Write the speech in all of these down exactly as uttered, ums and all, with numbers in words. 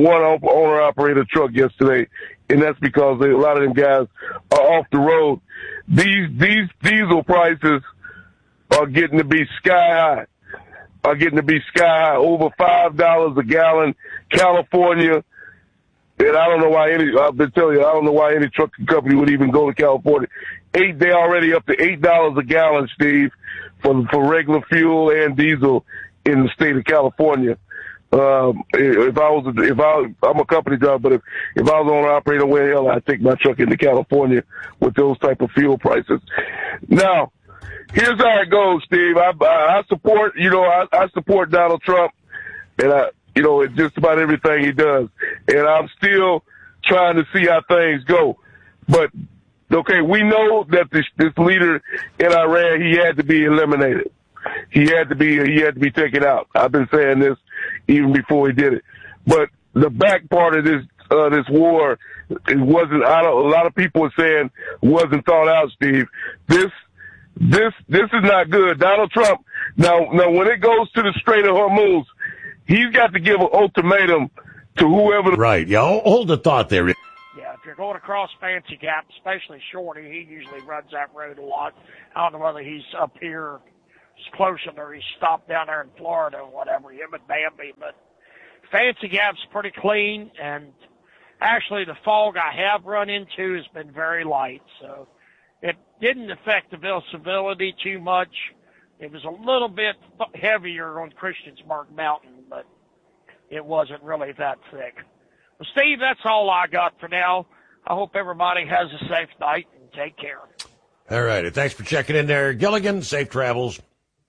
one owner-operator truck yesterday, and that's because they, a lot of them guys are off the road. These these diesel prices are getting to be sky high. Are getting to be sky high, over five dollars a gallon. California, and I don't know why any. I've been telling you, I don't know why any trucking company would even go to California. Eight, they already up to eight dollars a gallon, Steve, for for regular fuel and diesel in the state of California. Um, if I was, if I, I'm a company driver, but if, if I was on an operator, where the hell I'd take my truck into California with those type of fuel prices. Now, here's how it goes, Steve. I, I support, you know, I, I support Donald Trump, and I, you know, it's just about everything he does. And I'm still trying to see how things go. But, okay, we know that this, this leader in Iran, he had to be eliminated. He had to be, he had to be taken out. I've been saying this even before he did it. But the back part of this, uh, this war, it wasn't, I don't, a lot of people are saying wasn't thought out, Steve. This, this, this is not good. Donald Trump, now, now when it goes to the Strait of Hormuz, he's got to give an ultimatum to whoever. Right. Yeah. Hold the thought there. Yeah, if you're going across Fancy Gap, especially Shorty, he usually runs that road a lot. I don't know whether he's up here closer or he's stopped down there in Florida or whatever, him and Bambi. But Fancy Gap's pretty clean, and actually the fog I have run into has been very light, so it didn't affect the visibility too much. It was a little bit heavier on Christiansburg Mountain, but it wasn't really that thick. Well, Steve, that's all I got for now. I hope everybody has a safe night, and take care. All right. Thanks for checking in there, Gilligan. Safe travels.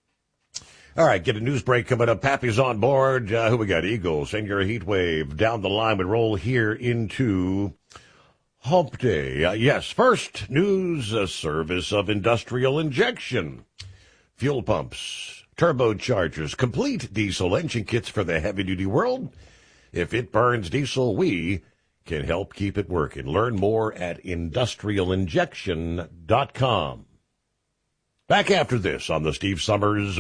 All right. Get a news break coming up. Pappy's on board. Uh, who we got? Eagle. Send your heat wave down the line. We roll here into Hump Day. Uh, yes. First, news uh, service of industrial injection. Fuel pumps, turbochargers, complete diesel engine kits for the heavy-duty world. If it burns diesel, we can help keep it working. Learn more at industrial injection dot com. Back after this on the Steve Summers.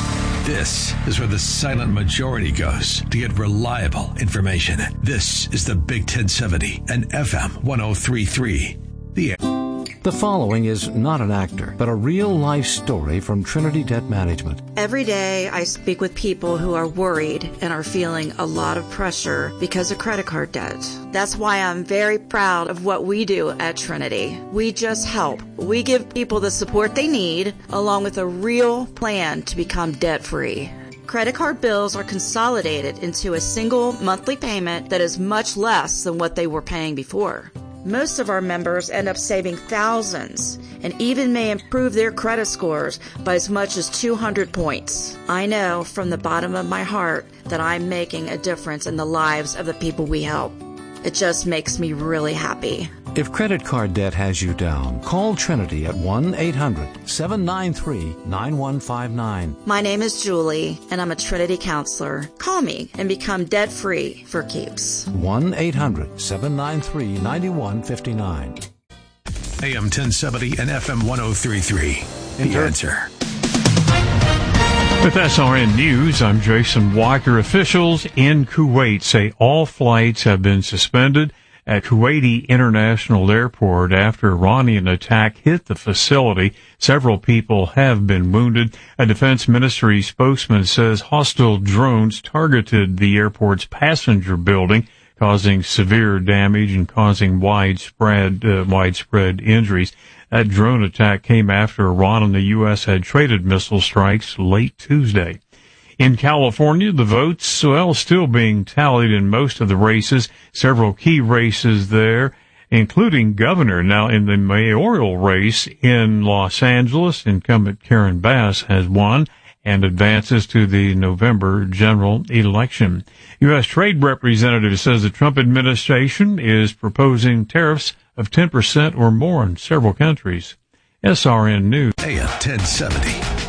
This is where the silent majority goes to get reliable information. This is the Big ten seventy and F M one oh three point three. The The following is not an actor, but a real-life story from Trinity Debt Management. Every day I speak with people who are worried and are feeling a lot of pressure because of credit card debt. That's why I'm very proud of what we do at Trinity. We just help. We give people the support they need, along with a real plan to become debt-free. Credit card bills are consolidated into a single monthly payment that is much less than what they were paying before. Most of our members end up saving thousands and even may improve their credit scores by as much as two hundred points. I know from the bottom of my heart that I'm making a difference in the lives of the people we help. It just makes me really happy. If credit card debt has you down, call Trinity at one eight hundred seven nine three nine one five nine. My name is Julie, and I'm a Trinity counselor. Call me and become debt-free for keeps. one eight hundred seven nine three nine one five nine. A M ten seventy and F M one oh three point three. The Answer. With S R N News, I'm Jason Walker. Officials in Kuwait say all flights have been suspended at Kuwaiti International Airport after Iranian attack hit the facility. Several people have been wounded. A defense ministry spokesman says hostile drones targeted the airport's passenger building, causing severe damage and causing widespread uh, widespread injuries. That drone attack came after Iran and the U S had traded missile strikes late Tuesday. In California, the votes, well, still being tallied in most of the races. Several key races there, including governor. Now, in the mayoral race in Los Angeles, incumbent Karen Bass has won and advances to the November general election. U S Trade Representative says the Trump administration is proposing tariffs of ten percent or more in several countries. S R N News. A M ten seventy,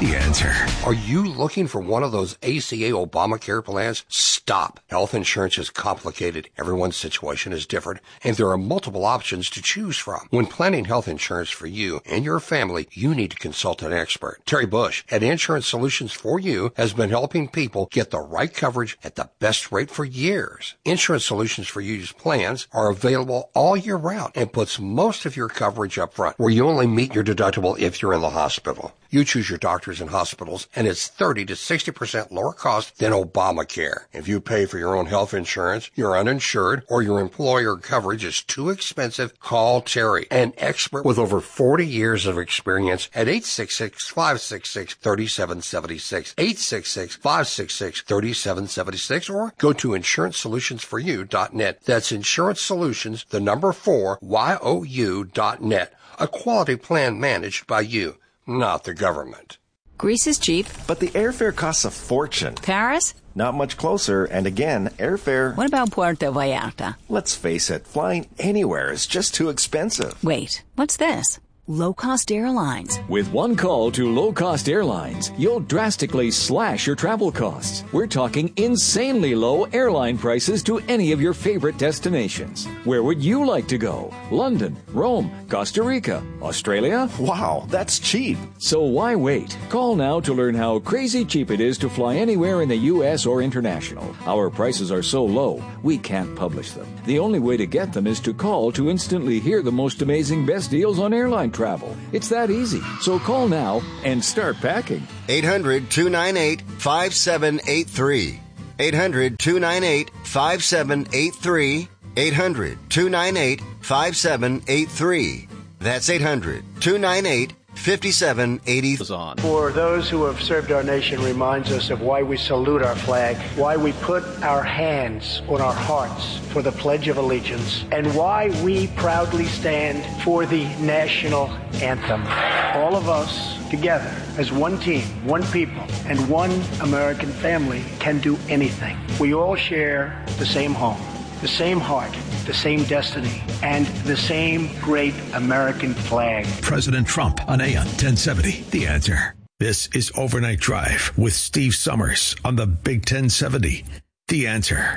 The Answer. Are you looking for one of those A C A Obamacare plans? Stop. Health insurance is complicated. Everyone's situation is different, and there are multiple options to choose from. When planning health insurance for you and your family, you need to consult an expert. Terry Bush at Insurance Solutions for You has been helping people get the right coverage at the best rate for years. Insurance Solutions for You's plans are available all year round and puts most of your coverage up front, where you only meet your deductible if you're in the hospital. You choose your doctors and hospitals, and it's thirty to sixty percent lower cost than Obamacare. If you pay for your own health insurance, you're uninsured, or your employer coverage is too expensive, call Terry, an expert with over forty years of experience at eight six six, five six six, three seven seven six, eight six six, five six six, three seven seven six, or go to insurance solutions for you dot net. That's Insurance Solutions, the number four, Y O U dot net. A quality plan managed by you, not the government. Greece is cheap. But the airfare costs a fortune. Paris? Not much closer, and again, airfare... What about Puerto Vallarta? Let's face it, flying anywhere is just too expensive. Wait, what's this? Low-cost airlines. With one call to low-cost airlines, you'll drastically slash your travel costs. We're talking insanely low airline prices to any of your favorite destinations. Where would you like to go? London, Rome, Costa Rica, Australia? Wow, that's cheap. So why wait? Call now to learn how crazy cheap it is to fly anywhere in the U S or international. Our prices are so low, we can't publish them. The only way to get them is to call to instantly hear the most amazing best deals on airline travel. It's that easy. So call now and start packing. eight hundred, two nine eight, five seven eight three. eight hundred, two nine eight, five seven eight three. eight hundred, two nine eight, five seven eight three. That's eight hundred, two nine eight, five seven eight three. For those who have served our nation, reminds us of why we salute our flag, why we put our hands on our hearts for the Pledge of Allegiance, and why we proudly stand for the national anthem. All of us together as one team, one people, and one American family can do anything. We all share the same home, the same heart, the same destiny, and the same great American flag. President Trump on A M ten seventy. The Answer. This is Overnight Drive with Steve Summers on the Big ten seventy. The Answer.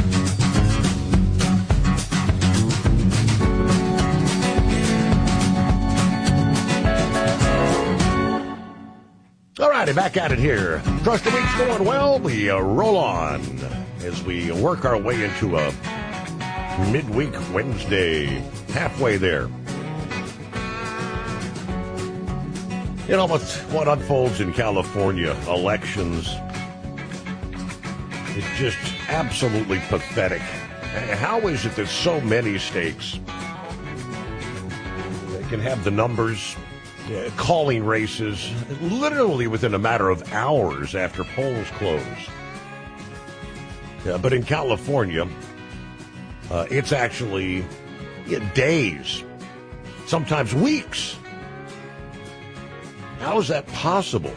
All righty, back at it here. Trust the week's going well. We uh, roll on as we work our way into a midweek Wednesday, halfway there. You know, what, what unfolds in California elections is just absolutely pathetic. How is it that so many states can have the numbers, uh, calling races, literally within a matter of hours after polls close? Yeah, but in California, uh, it's actually yeah, days, sometimes weeks. How is that possible?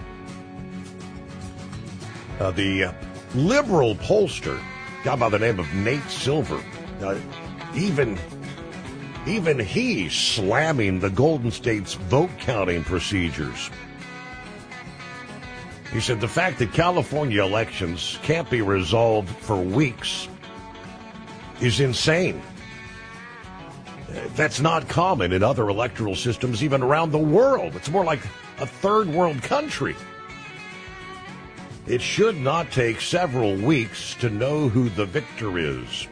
Uh, the uh, liberal pollster, a guy by the name of Nate Silver, uh, even even he slamming the Golden State's vote counting procedures. He said the fact that California elections can't be resolved for weeks is insane. That's not common in other electoral systems, even around the world. It's more like a third world country. It should not take several weeks to know who the victor is.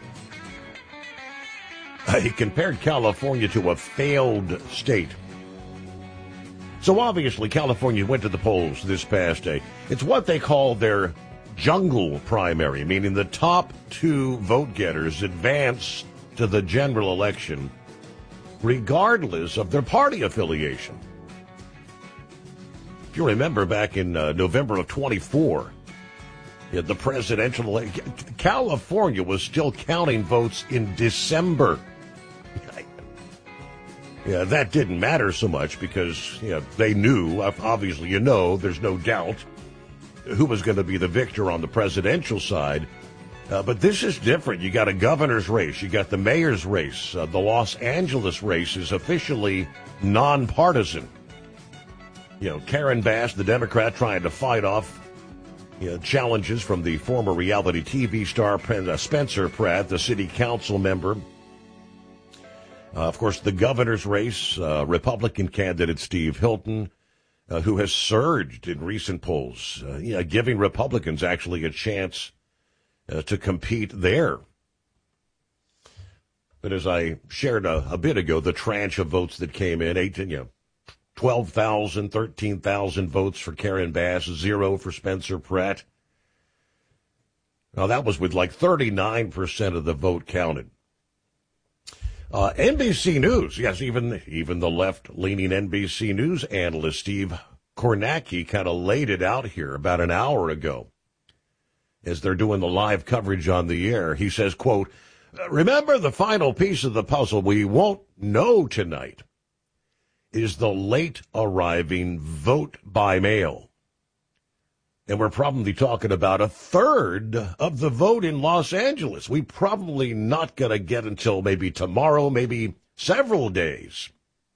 He compared California to a failed state. So obviously California went to the polls this past day. It's what they call their jungle primary, meaning the top two vote getters advance to the general election regardless of their party affiliation. If you remember back in uh, November of twenty-four, yeah, the presidential election, California was still counting votes in December. Yeah, that didn't matter so much because you know, they knew, obviously you know, there's no doubt, who was going to be the victor on the presidential side. Uh, but this is different. You got a governor's race. You got the mayor's race. Uh, the Los Angeles race is officially nonpartisan. You know, Karen Bass, the Democrat, trying to fight off you know, challenges from the former reality T V star Spencer Pratt, the city council member. Uh, of course, the governor's race, uh, Republican candidate Steve Hilton, uh, who has surged in recent polls, uh, you know, giving Republicans actually a chance uh, to compete there. But as I shared a, a bit ago, the tranche of votes that came in, eighteen, you know, twelve thousand, thirteen thousand votes for Karen Bass, zero for Spencer Pratt. Now, that was with like thirty-nine percent of the vote counted. Uh, N B C News, yes, even even the left-leaning N B C News analyst Steve Kornacki kind of laid it out here about an hour ago as they're doing the live coverage on the air. He says, quote, remember the final piece of the puzzle we won't know tonight is the late arriving vote by mail. And we're probably talking about a third of the vote in Los Angeles. We probably not going to get until maybe tomorrow, maybe several days.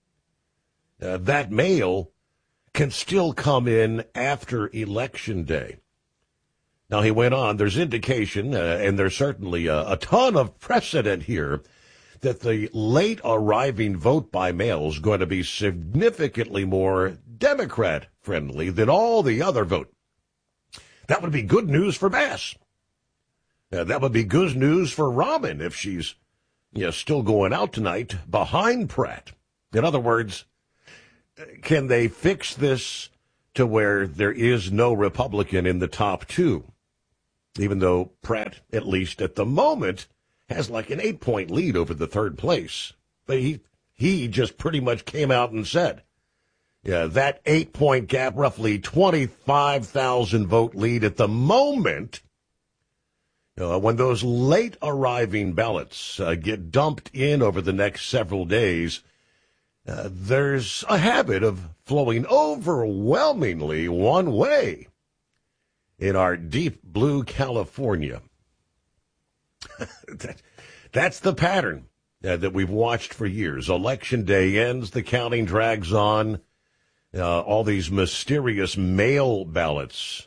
Uh, that mail can still come in after Election Day. Now, he went on, there's indication, uh, and there's certainly a, a ton of precedent here, that the late arriving vote by mail is going to be significantly more Democrat-friendly than all the other vote. That would be good news for Bass. Uh, that would be good news for Robin if she's you know, still going out tonight behind Pratt. In other words, can they fix this to where there is no Republican in the top two? Even though Pratt, at least at the moment, has like an eight-point lead over the third place. But he, he just pretty much came out and said, yeah, that eight-point gap, roughly twenty-five thousand vote lead at the moment, uh, when those late-arriving ballots uh, get dumped in over the next several days, uh, there's a habit of flowing overwhelmingly one way in our deep blue California. that, that's the pattern uh, that we've watched for years. Election day ends, the counting drags on. Uh, all these mysterious mail ballots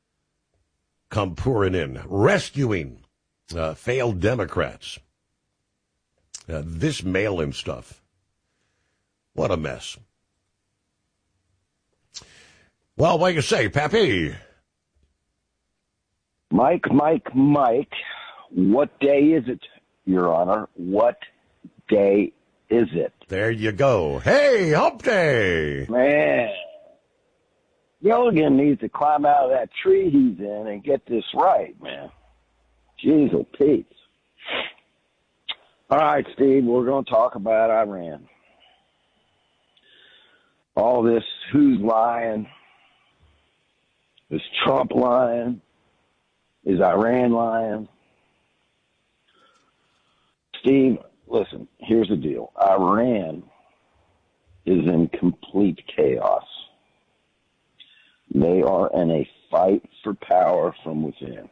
come pouring in, rescuing uh, failed Democrats. Uh, this mail-in stuff, what a mess. Well, what do you say, Pappy? Mike, Mike, Mike, what day is it, Your Honor? What day is it? There you go. Hey, hump day! Man, Gilligan needs to climb out of that tree he's in and get this right, man. Jeez, oh, Pete. All right, Steve, we're going to talk about Iran. All this, who's lying? Is Trump lying? Is Iran lying? Steve, listen, here's the deal. Iran is in complete chaos. They are in a fight for power from within.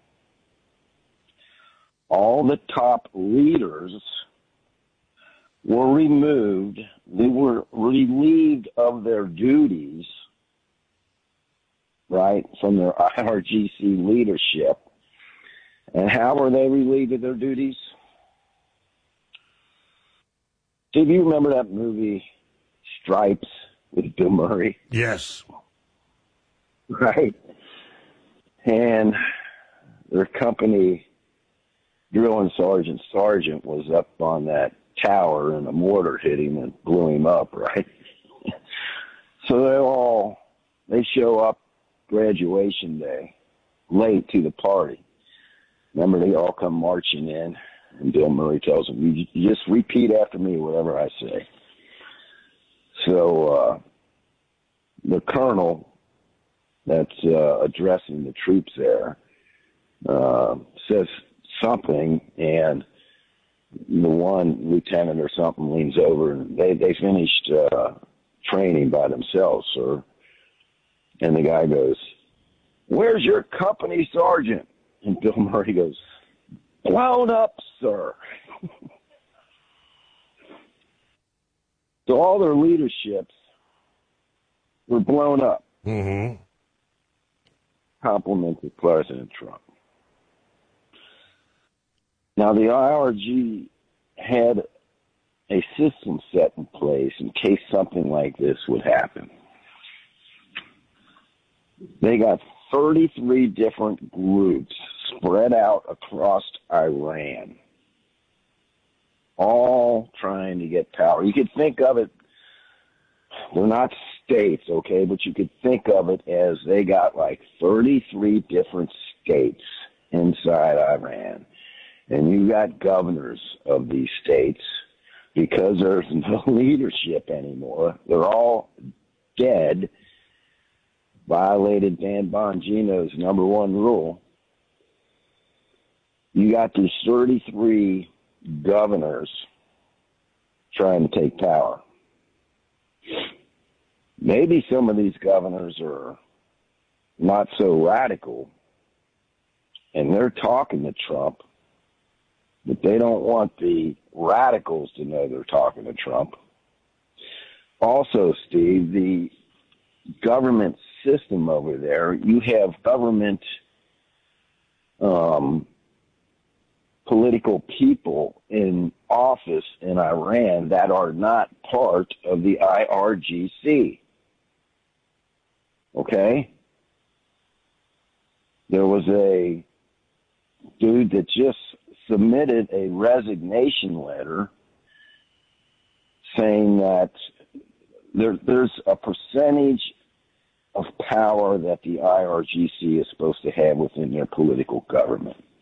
All the top leaders were removed. They were relieved of their duties, right, from their I R G C leadership. And how were they relieved of their duties? Do you remember that movie, Stripes, with Bill Murray? Yes. Right. And their company, drill and sergeant, sergeant was up on that tower and a mortar hit him and blew him up, right? So they all, they show up graduation day, late to the party. Remember, they all come marching in, and Bill Murray tells them, you, you just repeat after me whatever I say. So uh, the colonel that's uh, addressing the troops there uh, says something, and the one lieutenant or something leans over, and they, they finished uh, training by themselves, sir. And the guy goes, where's your company sergeant? And Bill Murray goes, blown up, sir. So all their leaderships were blown up. Mm-hmm. Complimented President Trump. Now, the I R G had a system set in place in case something like this would happen. They got thirty-three different groups spread out across Iran, all trying to get power. You could think of it, they're not states, okay, but you could think of it as they got like thirty-three different states inside Iran. And you got governors of these states, because there's no leadership anymore. They're all dead, violated Dan Bongino's number one rule. You got these thirty-three governors trying to take power. Maybe some of these governors are not so radical, and they're talking to Trump, but they don't want the radicals to know they're talking to Trump. Also, Steve, the government system over there, you have government um, political people in office in Iran that are not part of the I R G C. Okay? There was a dude that just submitted a resignation letter saying that there, there's a percentage of power that the I R G C is supposed to have within their political government.